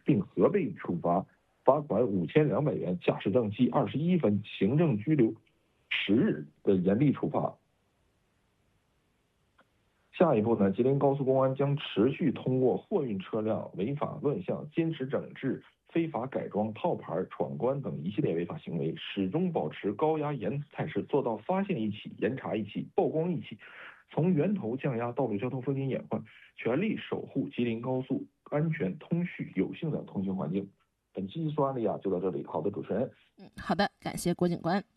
并合并处罚，罚款5200元，驾驶证记21分，行政拘留10日的严厉处罚。下一步呢，吉林高速公安将持续通过货运车辆违法乱象、坚持整治、非法改装、套牌、闯关等一系列违法行为，始终保持高压严词态势，做到发现一起、严查一起、曝光一起，从源头降压道路交通风险隐患，全力守护吉林高速安全、通序、有幸的通行环境。本期技术案例就到这里。好的，主持人。 好的，感谢郭警官。